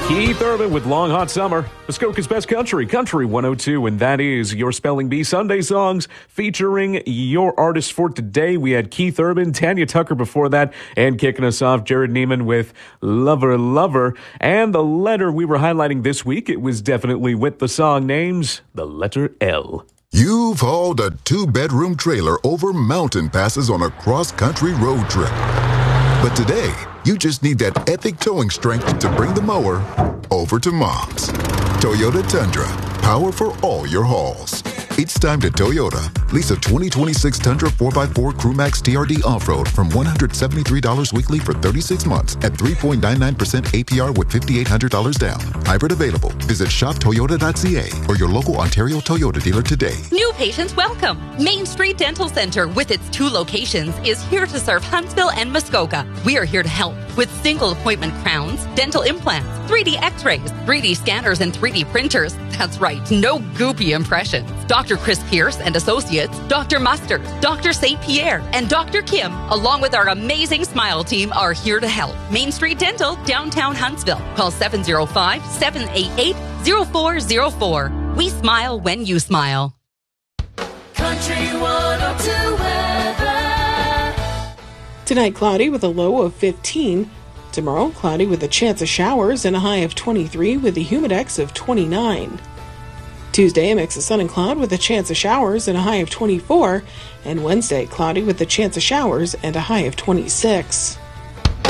Keith Urban with Long Hot Summer, Muskoka's best country, Country 102, and that is your Spelling Bee Sunday songs featuring your artists for today. We had Keith Urban, Tanya Tucker before that, and kicking us off, Jared Neiman with Lover, Lover. And the letter we were highlighting this week, it was definitely with the song names, the letter L. You've hauled a 2-bedroom trailer over mountain passes on a cross-country road trip. But today, you just need that epic towing strength to bring the mower over to Mom's. Toyota Tundra, power for all your hauls. It's time to Toyota. Lease a 2026 Tundra 4x4 Crewmax TRD Off-Road from $173 weekly for 36 months at 3.99% APR with $5,800 down. Hybrid available. Visit shoptoyota.ca or your local Ontario Toyota dealer today. New patients welcome. Main Street Dental Center with its 2 locations is here to serve Huntsville and Muskoka. We are here to help with single appointment crowns, dental implants, 3D x-rays, 3D scanners, and 3D printers. That's right, no goopy impressions. Dr. Chris Pierce and Associates, Dr. Mustard, Dr. St. Pierre, and Dr. Kim, along with our amazing Smile team, are here to help. Main Street Dental, downtown Huntsville. Call 705-788-0404. We smile when you smile. Country 102 weather. Tonight, cloudy with a low of 15. Tomorrow, cloudy with a chance of showers and a high of 23 with a humidex of 29. Tuesday, a mix of sun and cloud with a chance of showers and a high of 24. And Wednesday, cloudy with a chance of showers and a high of 26.